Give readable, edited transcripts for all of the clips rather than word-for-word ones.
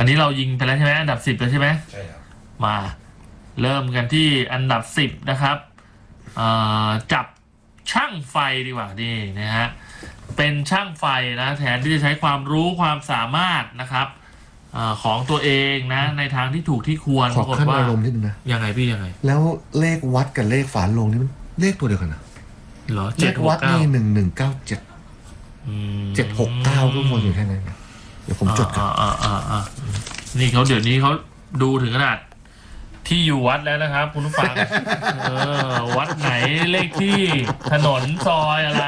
อันนี้เรายิงไปแล้วใช่ไหมอันดับ10แล้วใช่ไหมใช่ครับมาเริ่มกันที่อันดับ10นะครับจับช่างไฟดีกว่านี่นะฮะเป็นช่างไฟนะแทนที่จะใช้ความรู้ความสามารถนะครับของตัวเองนะในทางที่ถูกที่ควรขอขั้นอารมณ์นิดนึงนะยังไงพี่ยังไงแล้วเลขวัดกับเลขฝาโลงนี่มันเลขตัวเดียวกันนะเหรอเลขวัดนี่1197 769ก็ควรอยู่แค่นั้นเดี๋ยวผมจดกันนี่เขาเดี๋ยวนี้เขาดูถึงขนาดที่อยู่วัดแล้วนะครับคุณผู้ฟังวัดไหนเลขที่ถนนซอยอะไร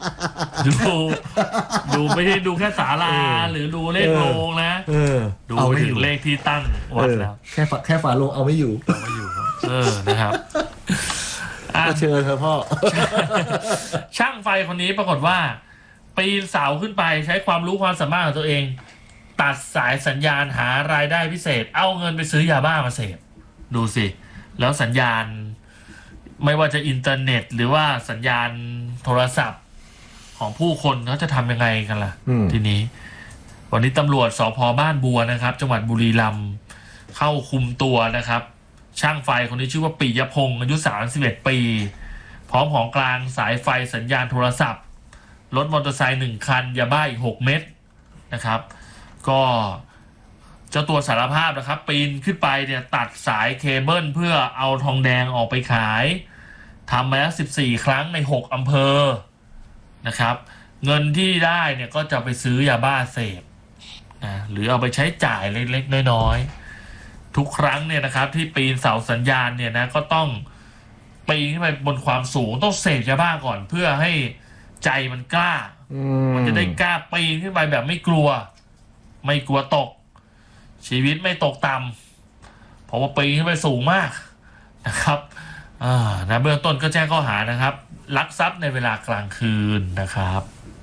ดูไม่ใช่ดูแค่ศาลาหรือดูเลขโรงนะดูไปถึงเลขที่ตั้งวัดแล้วแค่ฝาโลงเอาไม่อยู่นะครับก็เชิญเธอพ่อช่างไฟคนนี้ปรากฏว่าปีนเสาขึ้นไปใช้ความรู้ความสามารถของตัวเองตัดสายสัญญาณหารายได้พิเศษเอาเงินไปซื้อยาบ้ามาเสพดูสิแล้วสัญญาณไม่ว่าจะอินเทอร์เน็ตหรือว่าสัญญาณโทรศัพท์ของผู้คนเขาจะทำยังไงกันล่ะทีนี้วันนี้ตำรวจสภ.บ้านบัวนะครับจังหวัดบุรีรัมย์เข้าคุมตัวนะครับช่างไฟคนนี้ชื่อว่าปิยพงศ์อายุ31 ปีพร้อมของกลางสายไฟสัญญาณโทรศัพท์รถมอเตอร์ไซค์1 คันยาบ้าอีก6 เม็ดนะครับก็เจ้าตัวสารภาพนะครับปีนขึ้นไปเนี่ยตัดสายเคเบิลเพื่อเอาทองแดงออกไปขายทำมาแล้ว14 ครั้งใน6 อำเภอนะครับเงินที่ได้เนี่ยก็จะไปซื้อยาบ้าเสพนะหรือเอาไปใช้จ่ายเล็กๆน้อยๆทุกครั้งเนี่ยนะครับที่ปีนเสาสัญญาณเนี่ยนะก็ต้องปีนขึ้นไปบนความสูงต้องเสพยาบ้าก่อนเพื่อให้ใจมันกล้ามันจะได้กล้าปีนขึ้นไปแบบไม่กลัวตกชีวิตไม่ตกต่ำเพราะว่าปีนขึ้นไปสูงมากนะครับนะเบื้องต้นก็แจ้งข้อหานะครับลักทรัพย์ในเวลากลางคืนนะครับ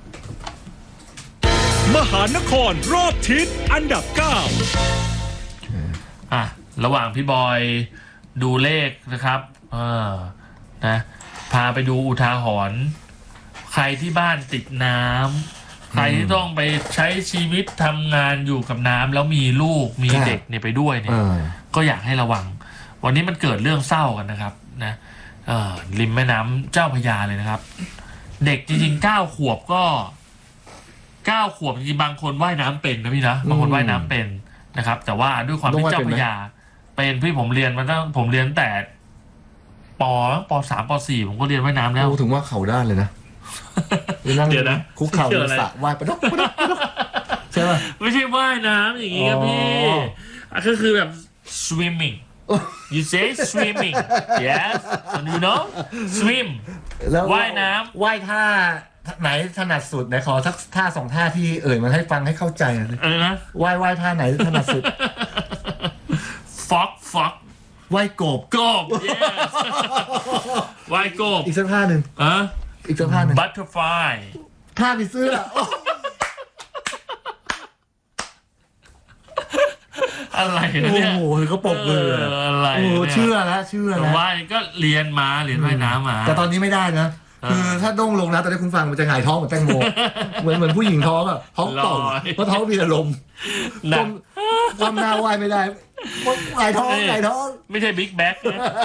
มหานครรอบทิศอันดับ9 ระหว่างพี่บอยดูเลขนะครับนะพาไปดูอุทาหรณ์ใครที่บ้านติดน้ำใครที่ต้องไปใช้ชีวิตทำงานอยู่กับน้ำแล้วมีลูกมีเด็กเนี่ยไปด้วยเนี่ยก็อยากให้ระวังวันนี้มันเกิดเรื่องเศร้ากันนะครับนะริมแม่น้ำเจ้าพระยาเลยนะครับเด็กจริงๆ9 ขวบก็9 ขวบจริงๆบางคนว่ายน้ำเป็นนะพี่นะบางคนว่ายน้ำเป็นนะครับแต่ว่าด้วยความที่เจ้าพระยาเป็นพี่ผมเรียนแต่ป .3 ป .4 ผมก็เรียนว่ายน้ำแล้วถึงว่าเขาด้านเลยนะเดี๋ยวนะคุกเข่าในสระว่ายไปดกใช่ไหมไม่ใช่ว่ายน้ำอย่างนี้ครับพี่ก็คือแบบ swimming you say swimming yes you know swim ว่ายน้ำว่ายท่าไหนถนัดสุดไหนขอสักท่า2 ท่าที่มันให้ฟังให้เข้าใจนะว่ายท่าไหนถนัดสุด fox ว่ายกบ yes ว่ายกบอีกสักท่าหนึ่งอีกสักท่าหนึ่ง butterfly ท่าผีเสื้ออะไรเนี่ยโอ้โหเขาปกเลยอะไรเชื่อแล้วว่ายก็เรียนว่ายน้ำมาแต่ตอนนี้ไม่ได้นะคือถ้าด้งลงนะตอนนี้คุณฟังมันจะหงายท้องเหมือนแตงโมเหมือนผู้หญิงท้องอ่ะท้องป่องเพราะท้องมีอารมณ์ความหน้าว่ายไม่ได้หงายท้องไม่ใช่บิ๊กแบ็ค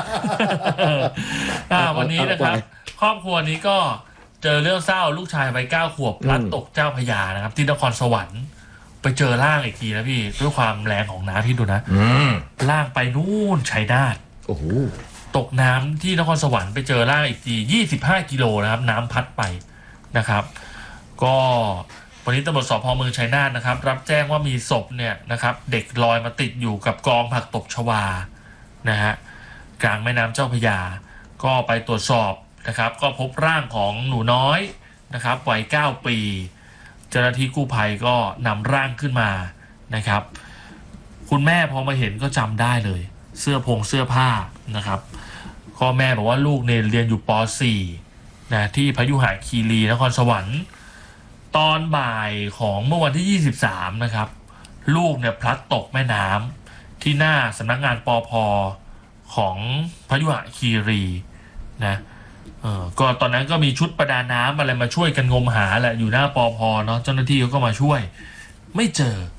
นะวันนี้นะครับครอบครัวนี้ก็เจอเรื่องเศร้าลูกชายวัย9 ขวบพลัดตกเจ้าพระยานะครับที่นครสวรรค์ไปเจอร่างอีกทีนะพี่ด้วยความแรงของน้ำที่ดูนะร่างไปนู่นชัยนาทตกน้ำที่นครสวรรค์ไปเจอร่างอีกที25 กิโลนะครับน้ำพัดไปนะครับก็วันนี้ตำรวจสภ.เมืองชัยนาทนะครับรับแจ้งว่ามีศพเนี่ยนะครับเด็กลอยมาติดอยู่กับกองผักตบชวานะฮะกลางแม่น้ำเจ้าพระยาก็ไปตรวจสอบนะครับก็พบร่างของหนูน้อยนะครับวัย9 ปีเจ้าหน้าที่กู้ภัยก็นำร่างขึ้นมานะครับคุณแม่พอมาเห็นก็จำได้เลยเสื้อผ้านะครับก็แม่บอกว่าลูกเนี่ยเรียนอยู่ป .4 นะที่พยุหคีรีนครสวรรค์ตอนบ่ายของเมื่อวันที่23นะครับลูกเนี่ยพลัดตกแม่น้ำที่หน้าสำนักงานปภ.ของพยุหคีรีนะก็ตอนนั้นก็มีชุดประดาน้ำอะไรมาช่วยกันงมหาแหละอยู่หน้าปภ.เนาะเจ้าหน้าที่เขาก็มาช่วยไม่เจอ